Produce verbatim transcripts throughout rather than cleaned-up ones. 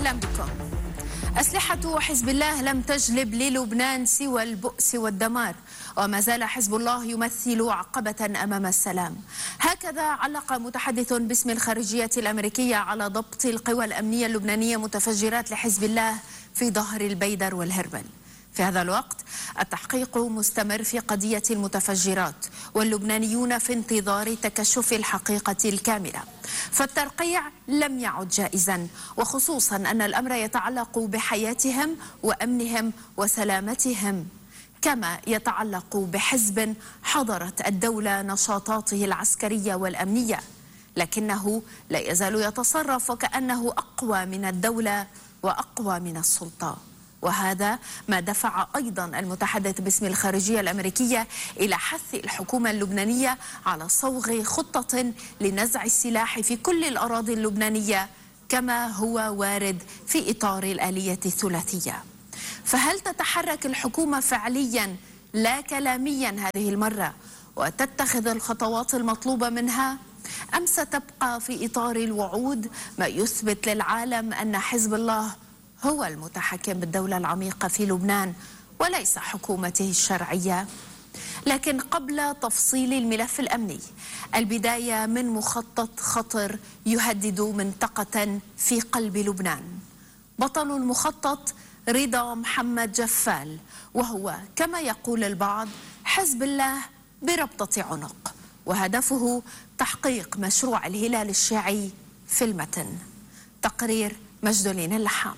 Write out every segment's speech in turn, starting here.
أهلا بكم. أسلحة حزب الله لم تجلب للبنان سوى البؤس والدمار، وما زال حزب الله يمثل عقبة أمام السلام. هكذا علق متحدث باسم الخارجية الأمريكية على ضبط القوى الأمنية اللبنانية متفجرات لحزب الله في ظهر البيدر والهربل. في هذا الوقت التحقيق مستمر في قضية المتفجرات، واللبنانيون في انتظار تكشف الحقيقة الكاملة، فالترقيع لم يعد جائزا، وخصوصا أن الأمر يتعلق بحياتهم وأمنهم وسلامتهم، كما يتعلق بحزب حضرت الدولة نشاطاته العسكرية والأمنية، لكنه لا يزال يتصرف وكأنه أقوى من الدولة وأقوى من السلطة. وهذا ما دفع أيضا المتحدث باسم الخارجية الأمريكية إلى حث الحكومة اللبنانية على صوغ خطة لنزع السلاح في كل الأراضي اللبنانية كما هو وارد في إطار الآلية الثلاثية. فهل تتحرك الحكومة فعليا لا كلاميا هذه المرة وتتخذ الخطوات المطلوبة منها، أم ستبقى في إطار الوعود ما يثبت للعالم أن حزب الله هو المتحكم بالدولة العميقة في لبنان وليس حكومته الشرعية؟ لكن قبل تفصيل الملف الأمني، البداية من مخطط خطر يهدد منطقة في قلب لبنان. بطل المخطط رضا محمد جفال، وهو كما يقول البعض حزب الله بربطة عنق، وهدفه تحقيق مشروع الهلال الشيعي في المتن. تقرير مجدولين اللحام.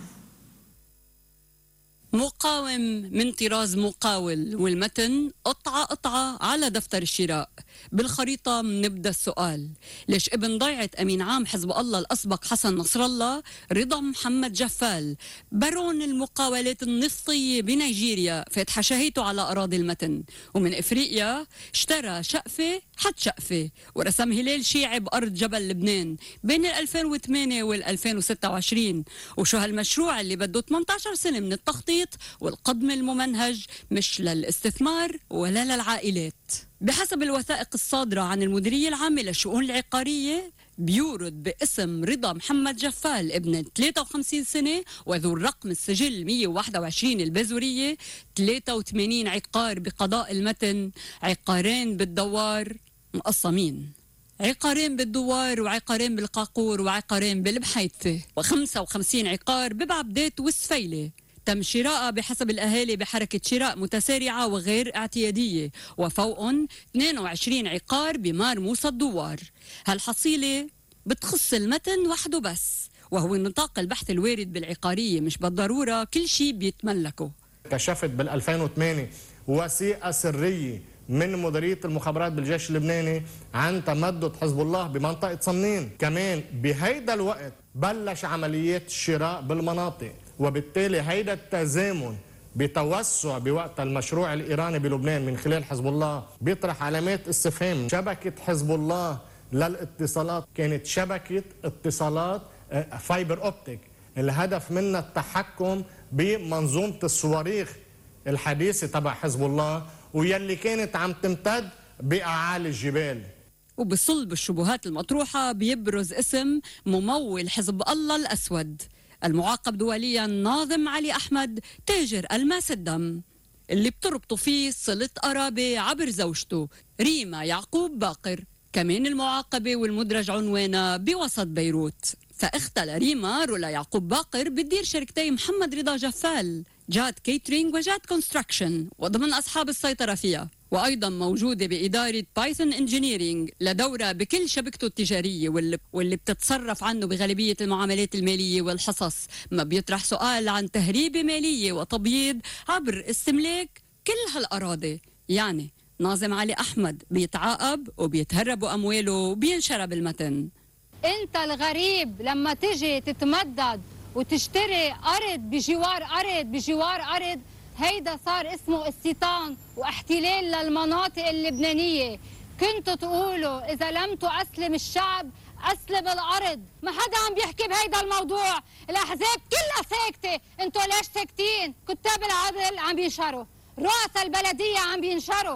مقاوم من طراز مقاول، والمتن قطعة قطعة على دفتر الشراء. بالخريطة منبدأ السؤال: ليش ابن ضيعة أمين عام حزب الله الأسبق حسن نصر الله رضا محمد جفال برون المقاولات النفطية بنيجيريا فتح شهيته على أراضي المتن، ومن إفريقيا اشترى شقفة حد شقفة ورسم هلال شيعي بأرض جبل لبنان بين ألفين وثمانية وألفين وستة وعشرين؟ وشو هالمشروع اللي بده ثمانية عشر سنة من التخطيط والقدم الممنهج، مش للاستثمار ولا للعائلات. بحسب الوثائق الصادرة عن المديرية العامة للشؤون العقارية، بيورد باسم رضا محمد جفال ابن ثلاثة وخمسين سنة وذو الرقم السجل مئة وواحد وعشرين البازورية ثلاثة وثمانين عقار بقضاء المتن، عقارين بالدوار مقسمين، عقارين بالدوار وعقارين بالقاقور وعقارين بالبحيثة، وخمسة وخمسين عقار ببعبدات والسفيلة. تم شراءها بحسب الأهالي بحركة شراء متسارعة وغير اعتيادية، وفوقهم اثنين وعشرين عقار بمار موسى الدوار. هالحصيلة بتخص المتن وحده بس، وهو نطاق البحث الوارد بالعقارية، مش بالضرورة كل شيء بيتملكه. كشفت بالألفين وثمانية وثيقة سرية من مديرية المخابرات بالجيش اللبناني عن تمدد حزب الله بمنطقة صنين. كمان بهيدا الوقت بلش عمليات الشراء بالمناطق، وبالتالي هيدا التزامن بتوسع بوقت المشروع الإيراني بلبنان من خلال حزب الله بيطرح علامات استفهام. شبكة حزب الله للاتصالات كانت شبكة اتصالات فايبر أوبتيك، الهدف منها التحكم بمنظومة الصواريخ الحديثة تبع حزب الله ويلي كانت عم تمتد بأعالي الجبال. وبصلب الشبهات المطروحة بيبرز اسم ممول حزب الله الأسود المعاقب دوليا ناظم علي أحمد، تاجر ألماس الدم، اللي بتربطوا فيه صلة قرابة عبر زوجته ريما يعقوب باقر، كمان المعاقبة والمدرج عنوانها بوسط بيروت. فاختها لريما رولا يعقوب باقر بتدير شركتي محمد رضا جفال، جاد كيترينج وجاد كونستراكشن، وضمن أصحاب السيطرة فيها، وأيضا موجودة بإدارة بايثون انجينيرينج لدورة بكل شبكته التجارية واللي, واللي بتتصرف عنه بغالبية المعاملات المالية والحصص. ما بيطرح سؤال عن تهريبة مالية وتبييض عبر استملاك كل هالأراضي. يعني ناظم علي أحمد بيتعاقب وبيتهربوا أمواله وبينشرى بالمتن. انت الغريب لما تجي تتمدد وتشتري أرض بجوار أرض بجوار أرض، هيدا صار اسمه استيطان واحتلال للمناطق اللبنانية. كنتوا تقولوا إذا لم تؤسلم الشعب أسلب الأرض. ما حدا عم بيحكي بهيدا الموضوع، الأحزاب كلها ساكتة. انتوا ليش ساكتين؟ كتاب العدل عم بينشروا، رؤساء البلدية عم بينشروا،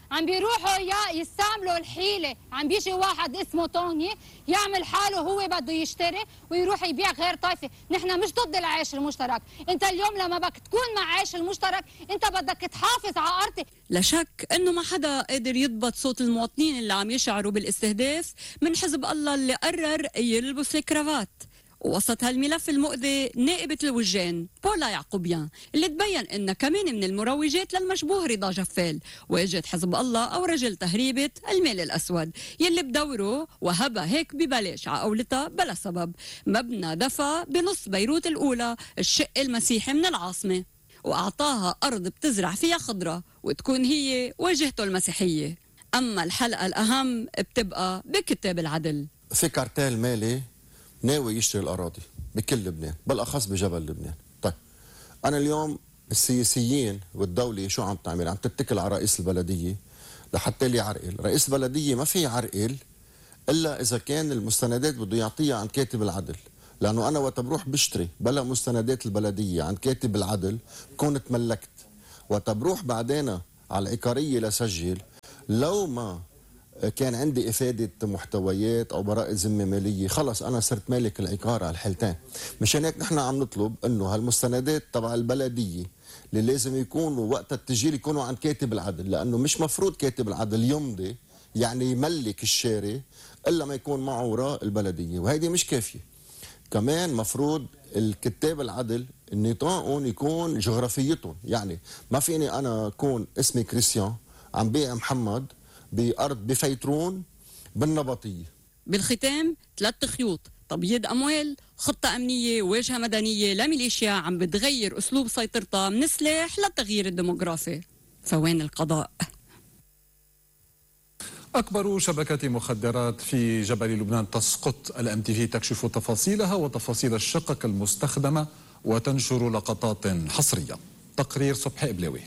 عم بيروحوا يا يستعملوا الحيلة. عم بيجي واحد اسمه توني يعمل حاله هو بده يشتري ويروح يبيع غير طائفة. نحن مش ضد العيش المشترك، انت اليوم لما بدك تكون مع عيش المشترك انت بدك تحافظ على ارضك. لا شك انه ما حدا قادر يضبط صوت المواطنين اللي عم يشعروا بالاستهداف من حزب الله اللي قرر يلبس الكرافات. ووسط هالملف المؤذي نائبة الوجان بولا يعقوبيان اللي تبين انها كمان من المروجات للمشبوه رضا جفال واجت حزب الله او رجل تهريبة المال الاسود يلي بدوره وهبها هيك ببلاش على قولتها بلا سبب مبنى دفا بنص بيروت الاولى الشق المسيحي من العاصمة واعطاها ارض بتزرع فيها خضرة وتكون هي واجهته المسيحية. اما الحلقة الاهم بتبقى بكتاب العدل. في كارتيل مالي ناوي يشتري الأراضي بكل لبنان بالأخص بجبل لبنان. طيب أنا اليوم السياسيين والدولة شو عم تعمل؟ عم تتكل على رئيس البلدية لحتى لي يعرقل. رئيس البلدية ما في يعرقل إلا إذا كان المستندات بده يعطيها عند كاتب العدل، لأنه أنا وقت بروح بشتري بلا مستندات البلدية عند كاتب العدل بكون تملكت. وقت بروح بعدين على العقارية لسجل لو ما كان عندي إفادة محتويات أو براءة ذمة مالية خلص أنا صرت مالك العقار على الحالتين. مشان هيك نحن عم نطلب إنه هالمستندات تبع البلدية اللي لازم يكونوا وقت التسجيل يكونوا عند كاتب العدل، لأنه مش مفروض كاتب العدل يمضي يعني يملك الشاري إلا ما يكون معه وراء البلدية، وهيدي مش كافية. كمان مفروض الكتاب العدل نطاقهم يكون جغرافيتهم، يعني ما فيني أنا أكون اسمي كريستيان عم بيع محمد بأرض بفيترون بالنبطية. بالختام ثلاث خيوط: تبييض أموال، خطة أمنية، واجهة مدنية لميليشيا عم بتغير أسلوب سيطرتها من سلاح للتغيير الديموغرافي. فوين القضاء؟ أكبر شبكة مخدرات في جبل لبنان تسقط. الام تي في تكشف تفاصيلها وتفاصيل الشقق المستخدمة وتنشر لقطات حصرية. تقرير صبحي إبلاوي.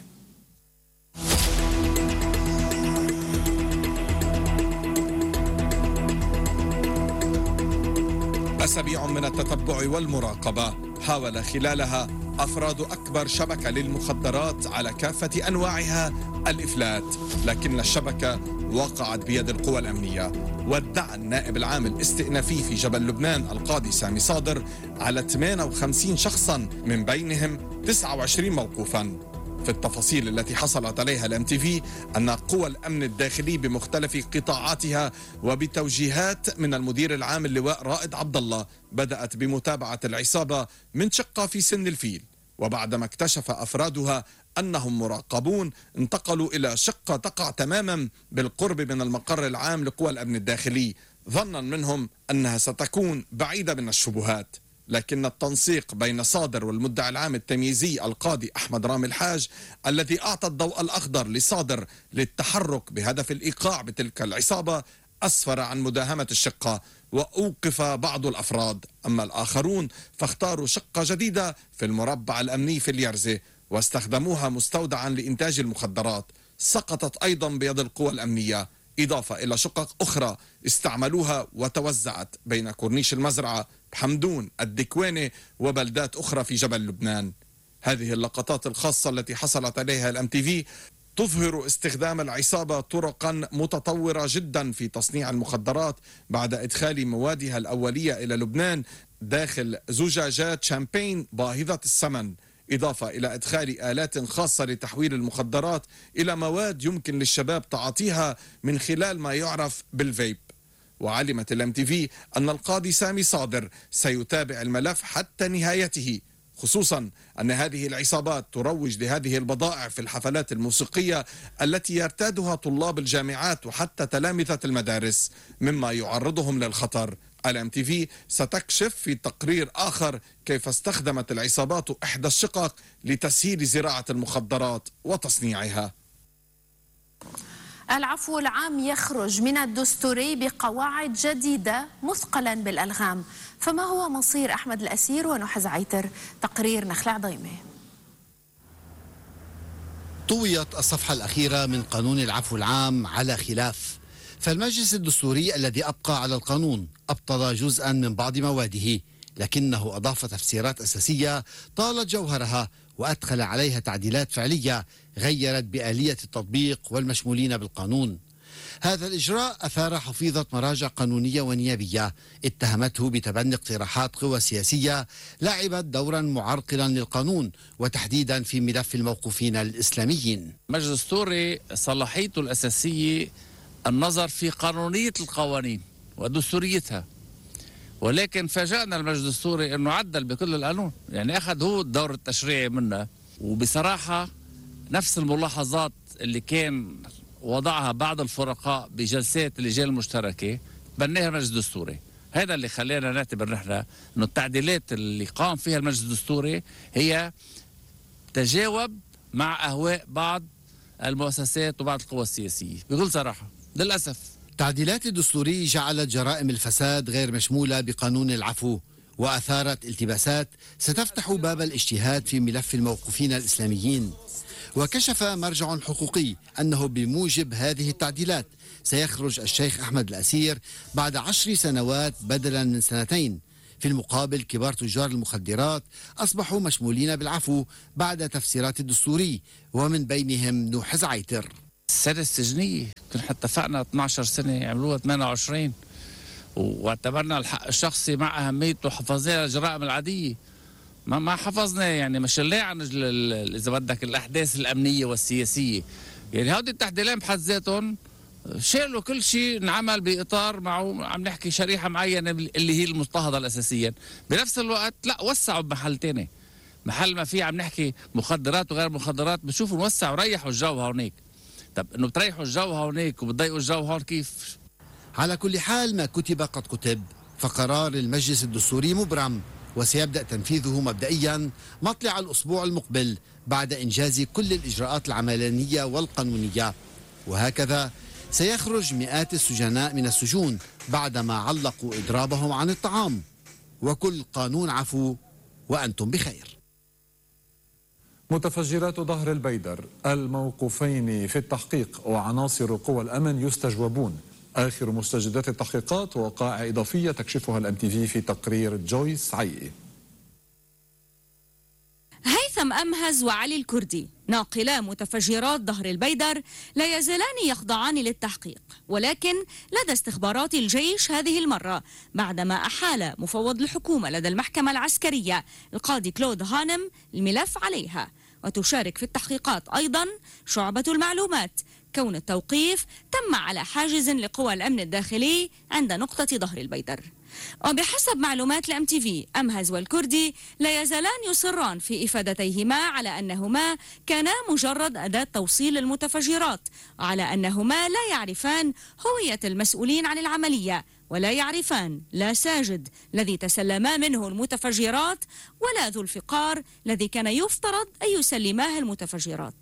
أسابيع من التتبع والمراقبة حاول خلالها أفراد أكبر شبكة للمخدرات على كافة أنواعها الإفلات، لكن الشبكة وقعت بيد القوى الأمنية. وادعى النائب العام الاستئنافي في جبل لبنان القاضي سامي صادر على ثمانية وخمسين شخصا من بينهم تسعة وعشرين موقوفا. في التفاصيل التي حصلت عليها الام تي في أن قوى الأمن الداخلي بمختلف قطاعاتها وبتوجيهات من المدير العام اللواء رائد عبد الله بدأت بمتابعة العصابة من شقة في سن الفيل، وبعدما اكتشف أفرادها أنهم مراقبون انتقلوا إلى شقة تقع تماما بالقرب من المقر العام لقوى الأمن الداخلي ظنا منهم أنها ستكون بعيدة من الشبهات. لكن التنسيق بين صادر والمدعي العام التمييزي القاضي أحمد رامي الحاج الذي أعطى الضوء الأخضر لصادر للتحرك بهدف الإيقاع بتلك العصابة أسفر عن مداهمة الشقة وأوقف بعض الأفراد، أما الآخرون فاختاروا شقة جديدة في المربع الأمني في اليرزة واستخدموها مستودعا لإنتاج المخدرات سقطت أيضا بيد القوى الأمنية، إضافة إلى شقق أخرى استعملوها وتوزعت بين كورنيش المزرعة، بحمدون، الدكوانة وبلدات أخرى في جبل لبنان. هذه اللقطات الخاصة التي حصلت عليها الام تي في تظهر استخدام العصابة طرقا متطورة جدا في تصنيع المخدرات بعد إدخال موادها الأولية إلى لبنان داخل زجاجات شامبين باهظة الثمن، إضافة إلى إدخال آلات خاصة لتحويل المخدرات إلى مواد يمكن للشباب تعاطيها من خلال ما يعرف بالفيب. وعلمت الام تي في أن القاضي سامي صادر سيتابع الملف حتى نهايته، خصوصا أن هذه العصابات تروج لهذه البضائع في الحفلات الموسيقية التي يرتادها طلاب الجامعات وحتى تلامذة المدارس مما يعرضهم للخطر. الام تي في ستكشف في تقرير آخر كيف استخدمت العصابات إحدى الشقق لتسهيل زراعة المخدرات وتصنيعها. العفو العام يخرج من الدستوري بقواعد جديدة مثقلا بالألغام، فما هو مصير أحمد الأسير ونحز عيتر؟ تقرير نخلة عضيمة. طويت الصفحة الأخيرة من قانون العفو العام على خلاف، فالمجلس الدستوري الذي أبقى على القانون أبطل جزءا من بعض مواده، لكنه أضاف تفسيرات أساسية طالت جوهرها وأدخل عليها تعديلات فعلية غيرت بآلية التطبيق والمشمولين بالقانون. هذا الإجراء أثار حفيظة مراجع قانونية ونيابية اتهمته بتبني اقتراحات قوى سياسية لعبت دورا معرقلا للقانون وتحديدا في ملف الموقوفين الإسلاميين. المجلس الدستوري صلاحيته الأساسية النظر في قانونية القوانين ودستوريتها، ولكن فاجأنا المجلس الدستوري أنه عدل بكل القانون، يعني أخذ هو الدور التشريعي منه. وبصراحة نفس الملاحظات اللي كان وضعها بعض الفرقاء بجلسات اللجان المشتركة بناها المجلس الدستوري. هذا اللي خلينا نعتبر نحن أنه التعديلات اللي قام فيها المجلس الدستوري هي تجاوب مع أهواء بعض المؤسسات وبعض القوى السياسية بكل صراحة للأسف. التعديلات الدستورية جعلت جرائم الفساد غير مشمولة بقانون العفو وأثارت التباسات ستفتح باب الاجتهاد في ملف الموقوفين الإسلاميين. وكشف مرجع حقوقي أنه بموجب هذه التعديلات سيخرج الشيخ أحمد الأسير بعد عشر سنوات بدلا من سنتين. في المقابل كبار تجار المخدرات أصبحوا مشمولين بالعفو بعد تفسيرات الدستوري ومن بينهم نوح زعيتر. السنة السجنية كنا اتفقنا اثنعش سنة عملوها ثمانية وعشرين واعتبرنا الحق الشخصي مع أهميته حفظنا الجرائم العادية. ما ما حفظنا يعني مش اللي عن اذا بدك الاحداث الامنيه والسياسيه. يعني هودي التعديلين بحد ذاتهم شالوا كل شيء انعمل باطار معه عم نحكي شريحه معينه اللي هي المضطهده الاساسيا. بنفس الوقت لا وسعوا بمحل ثاني، محل ما في عم نحكي مخدرات وغير مخدرات بشوفوا نوسعوا ريحوا الجو هونيك. طب انه بتريحوا الجو هونيك وبتضيقوا الجو هون كيف؟ على كل حال ما كتب قد كتب، فقرار المجلس الدستوري مبرم وسيبدأ تنفيذه مبدئيا مطلع الأسبوع المقبل بعد إنجاز كل الإجراءات العملانية والقانونية. وهكذا سيخرج مئات السجناء من السجون بعدما علقوا إضرابهم عن الطعام. وكل قانون عفو وأنتم بخير. متفجرات ظهر البيدر، الموقوفين في التحقيق وعناصر قوى الأمن يستجوبون. آخر مستجدات التحقيقات ووقائع إضافية تكشفها الام تي في في تقرير جويس عيي. هيثم أمهز وعلي الكردي ناقلا متفجرات ظهر البيدر لا يزالان يخضعان للتحقيق، ولكن لدى استخبارات الجيش هذه المرة بعدما أحال مفوض الحكومة لدى المحكمة العسكرية القاضي كلود هانم الملف عليها. وتشارك في التحقيقات أيضا شعبة المعلومات، كون التوقيف تم على حاجز لقوى الأمن الداخلي عند نقطة ظهر البيدر. وبحسب معلومات الام تي في أمهز والكردي لا يزالان يصران في إفادتيهما على أنهما كانا مجرد أداة توصيل المتفجرات، وعلى أنهما لا يعرفان هوية المسؤولين عن العملية ولا يعرفان لا ساجد الذي تسلما منه المتفجرات ولا ذو الفقار الذي كان يفترض أن يسلماه المتفجرات.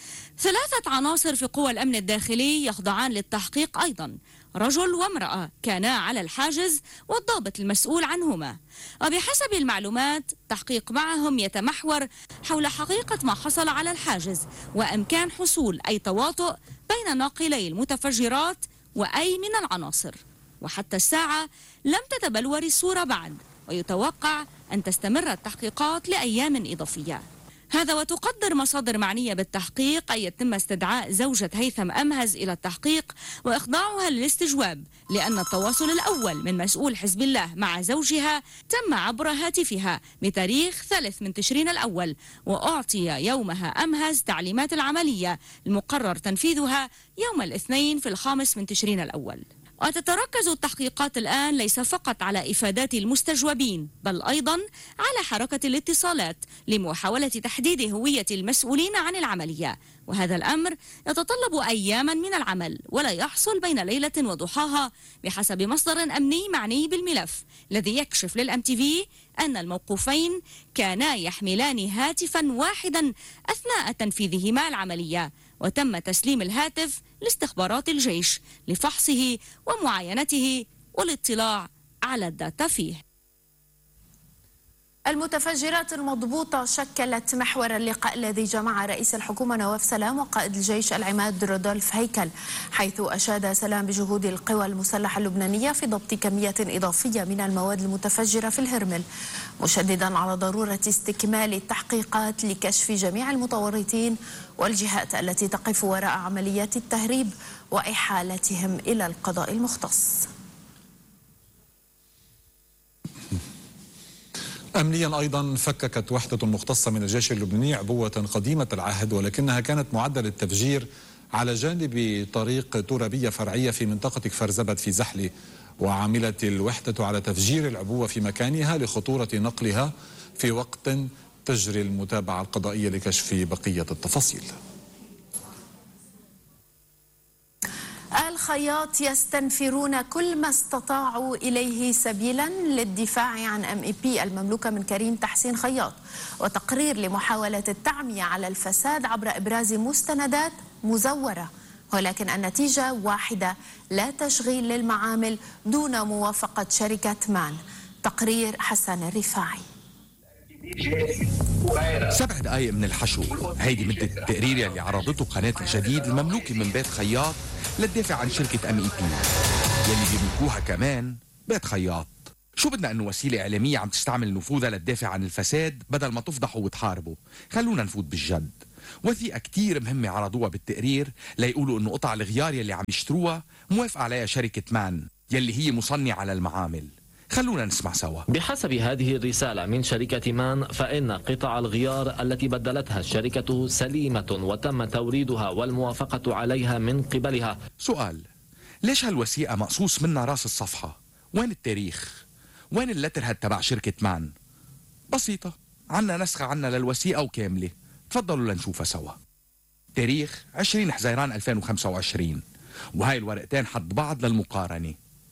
ثلاثة عناصر في قوى الأمن الداخلي يخضعان للتحقيق أيضا، رجل وامرأة كانا على الحاجز والضابط المسؤول عنهما. وبحسب المعلومات تحقيق معهم يتمحور حول حقيقة ما حصل على الحاجز وإمكان حصول أي تواطؤ بين ناقلي المتفجرات وأي من العناصر. وحتى الساعة لم تتبلور الصورة بعد، ويتوقع أن تستمر التحقيقات لأيام إضافية. هذا وتقدر مصادر معنية بالتحقيق أن يتم استدعاء زوجة هيثم أمهز إلى التحقيق وإخضاعها للاستجواب، لأن التواصل الأول من مسؤول حزب الله مع زوجها تم عبر هاتفها بتاريخ ثالث من تشرين الأول، وأعطي يومها أمهز تعليمات العملية المقرر تنفيذها يوم الاثنين في الخامس من تشرين الأول. وتتركز التحقيقات الآن ليس فقط على إفادات المستجوبين بل أيضا على حركة الاتصالات لمحاولة تحديد هوية المسؤولين عن العملية، وهذا الأمر يتطلب أياما من العمل ولا يحصل بين ليلة وضحاها بحسب مصدر أمني معني بالملف الذي يكشف للام تي في أن الموقوفين كانا يحملان هاتفا واحدا أثناء تنفيذهما العملية، وتم تسليم الهاتف لاستخبارات الجيش لفحصه ومعاينته والاطلاع على الداتا فيه. المتفجرات المضبوطة شكلت محور اللقاء الذي جمع رئيس الحكومة نواف سلام وقائد الجيش العماد رودولف هيكل، حيث أشاد سلام بجهود القوى المسلحة اللبنانية في ضبط كمية إضافية من المواد المتفجرة في الهرمل، مشددا على ضرورة استكمال التحقيقات لكشف جميع المتورطين والجهات التي تقف وراء عمليات التهريب وإحالتهم إلى القضاء المختص. أمنيا أيضا فككت وحدة مختصة من الجيش اللبناني عبوة قديمة العهد، ولكنها كانت معدة للتفجير على جانب طريق ترابية فرعية في منطقة كفر زبد في زحلة، وعملت الوحدة على تفجير العبوة في مكانها لخطورة نقلها في وقت تجري المتابعة القضائية لكشف بقية التفاصيل. الخياط يستنفرون كل ما استطاعوا إليه سبيلا للدفاع عن أم إي بي المملوكة من كريم تحسين خياط، وتقرير لمحاولة التعمية على الفساد عبر إبراز مستندات مزورة، ولكن النتيجة واحدة: لا تشغيل للمعامل دون موافقة شركة مان. تقرير حسن الرفاعي. سبع دقايق من الحشو، هيدي مدة التقرير اللي عرضته قناة الجديد المملوكة من بيت خياط للدافع عن شركة أم إي بي يلي بيملكوها كمان بيت خياط. شو بدنا انه وسيلة إعلامية عم تستعمل نفوذها للدافع عن الفساد بدل ما تفضحوا وتحاربوا. خلونا نفوت بالجد. وثيقة كتير مهمة عرضوها بالتقرير ليقولوا انه قطع الغيار يلي عم يشتروها موافقة عليها شركة مان يلي هي مصنعة للمعامل. خلونا نسمع سوا. بحسب هذه الرسالة من شركة مان، فإن قطع الغيار التي بدلتها الشركة سليمة وتم توريدها والموافقة عليها من قبلها. سؤال: ليش هالوثيقة مقصوص منها راس الصفحة؟ وين التاريخ؟ وين اللتر هاد تبع شركة مان؟ بسيطة، عنا نسخة عنا للوثيقة وكاملة، تفضلوا لنشوفها سوا. تاريخ عشرين حزيران ألفين وخمسة وعشرين، وهاي الورقتين حد بعض للمقارنة،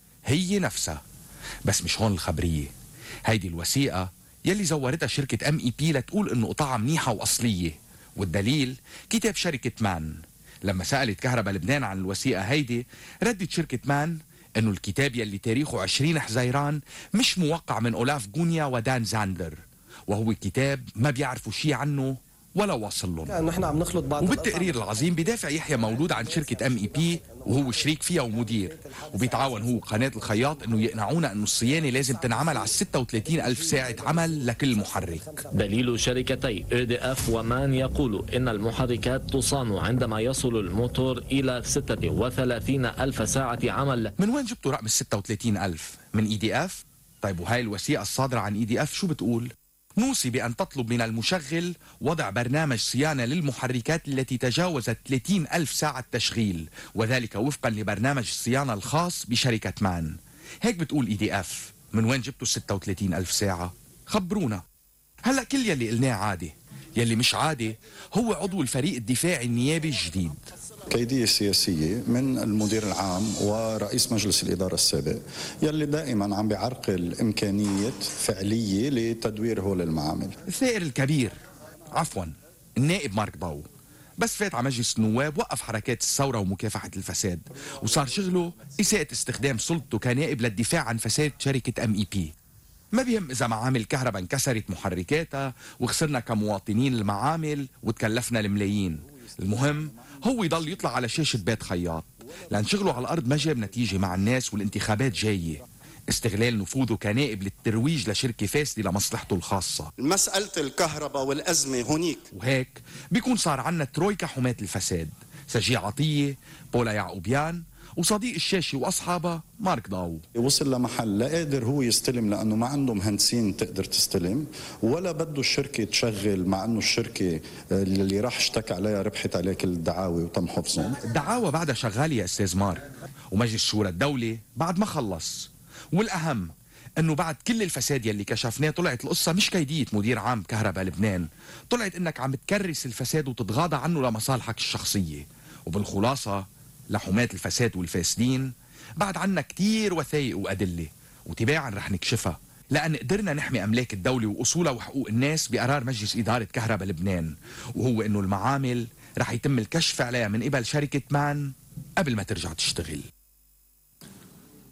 هي نفسها. بس مش هون الخبرية. هيدي الوثيقة يلي زورتها شركة أم إي بي لتقول انه قطعها منيحة وأصلية، والدليل كتاب شركة مان. لما سألت كهرباء لبنان عن الوثيقة هيدي، ردت شركة مان انه الكتاب يلي تاريخه عشرين حزيران مش موقع من أولاف غونيا ودان زاندر، وهو كتاب ما بيعرفوا شي عنه ولا واصل لهم. نحن عم نخلط بعض. وبالتقرير العظيم بدافع يحيى مولود عن شركة أم إي بي وهو شريك فيها ومدير، وبيتعاون هو وقناة الخياط انه يقنعونا انه الصيانة لازم تنعمل على ستة وثلاثين ألف ساعة عمل لكل محرك. دليل شركتي إي دي إف ومان يقول ان المحركات تصان عندما يصل الموتور الى ستة وثلاثين ألف ساعة عمل. من وين جبتوا رقم ال ستة وثلاثين ألف؟ من إي دي إف؟ طيب وهاي الوثيقة الصادرة عن إي دي إف شو بتقول؟ نوصي بأن تطلب من المشغل وضع برنامج صيانة للمحركات التي تجاوزت ثلاثين ألف ساعة تشغيل، وذلك وفقا لبرنامج الصيانة الخاص بشركة مان. هيك بتقول إي دي إف. من وين جبتوا ستة وثلاثين ألف ساعة؟ خبرونا. هلأ كل يلي قلناه عادي، يلي مش عادي هو عضو الفريق الدفاعي النيابي الجديد. كيدية سياسية من المدير العام ورئيس مجلس الإدارة السابق يلي دائما عم بيعرقل إمكانية فعلية لتدوير هول المعامل. الثائر الكبير، عفوا النائب مارك ضو، بس فات على مجلس النواب وقف حركات الثورة ومكافحة الفساد، وصار شغله إساءة استخدام سلطته كنائب للدفاع عن فساد شركة أم إي بي. ما بيهم إذا معامل كهرباء انكسرت محركاتها وخسرنا كمواطنين المعامل وتكلفنا الملايين، المهم هو يضل يطلع على شاشة بيت خياط، لأن شغله على الأرض ما جاب نتيجة مع الناس والانتخابات جاية. استغلال نفوذه كنائب للترويج لشركة فاسدة لمصلحته الخاصة. مسألة الكهرباء والأزمة هونيك، وهيك بيكون صار عنا ترويكا حماة الفساد: سجيع عطية، بولا يعقوبيان، وصديق الشاشة وأصحابها مارك ضاو. وصل لمحل لا قادر هو يستلم لأنه ما عنده مهندسين تقدر تستلم، ولا بده الشركة تشغل، مع أنه الشركة اللي راح اشتكى عليها ربحت عليه كل الدعاوى وتم حفظهم. الدعاوى بعدها شغالة يا أستاذ مارك، ومجلس شورى الدولة بعد ما خلص. والأهم أنه بعد كل الفساد يلي كشفناه طلعت القصة مش كيدية مدير عام كهرباء لبنان، طلعت أنك عم تكرس الفساد وتتغاضى عنه لمصالحك الشخصية. وبالخلاصة لحماة الفساد والفاسدين بعد عنا كتير وثائق وأدلة، وتباعا رح نكشفها، لأن قدرنا نحمي أملاك الدولة وأصولها وحقوق الناس بقرار مجلس إدارة كهرباء لبنان، وهو أنه المعامل رح يتم الكشف عليها من قبل شركة مان قبل ما ترجع تشتغل.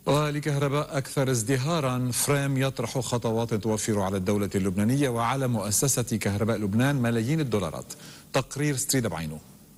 ولكهرباء أكثر ازدهارا، فريم يطرح خطوات توفر على الدولة اللبنانية وعلى مؤسسة كهرباء لبنان ملايين الدولارات. تقرير ستريدا بعينه.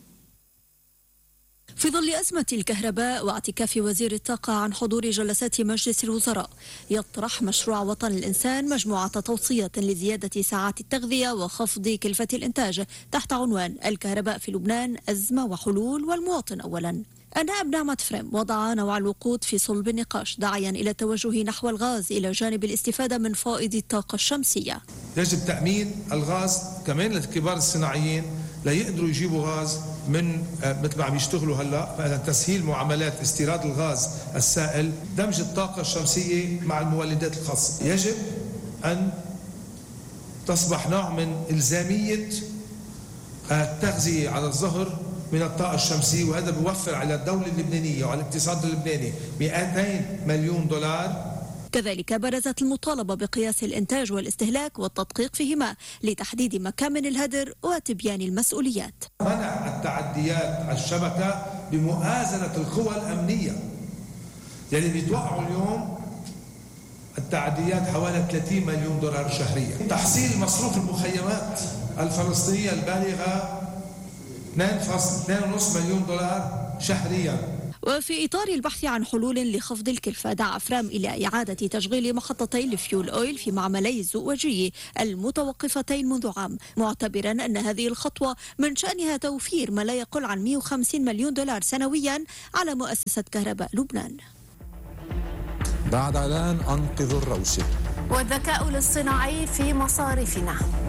في ظل أزمة الكهرباء واعتكاف وزير الطاقة عن حضور جلسات مجلس الوزراء، يطرح مشروع وطن الإنسان مجموعة توصية لزيادة ساعات التغذية وخفض كلفة الإنتاج تحت عنوان الكهرباء في لبنان أزمة وحلول والمواطن أولا. النائب نعمة فريم وضع نوع الوقود في صلب النقاش، داعيا إلى التوجه نحو الغاز إلى جانب الاستفادة من فائض الطاقة الشمسية. يجب تأمين الغاز كمان للكبار الصناعيين لا يقدروا يجيبوا غاز من مثل ما عم يشتغلوا هلا، فإذا تسهيل معاملات استيراد الغاز السائل، دمج الطاقة الشمسية مع المولدات الخاصة. يجب أن تصبح نوع من إلزامية التغذية على الظهر من الطاقة الشمسية، وهذا بيوفر على الدولة اللبنانية وعلى الاقتصاد اللبناني مئتين مليون دولار. كذلك برزت المطالبة بقياس الإنتاج والاستهلاك والتدقيق فيهما لتحديد مكامن الهدر وتبيان المسؤوليات. منع التعديات على الشبكة بمؤازنة القوى الأمنية، يعني بيتوقعوا اليوم التعديات حوالي ثلاثين مليون دولار شهريا. تحصيل مصروف المخيمات الفلسطينية البالغة اثنين فاصلة اثنين وخمسة مليون دولار شهريا. وفي إطار البحث عن حلول لخفض الكلفة، دعا فرام إلى إعادة تشغيل محطتي الفيول أويل في معملي الزؤوجي المتوقفتين منذ عام، معتبرا أن هذه الخطوة من شأنها توفير ما لا يقل عن مئة وخمسين مليون دولار سنويا على مؤسسة كهرباء لبنان. بعد إعلان أنقذوا الروشة. والذكاء الاصطناعي في مصارفنا.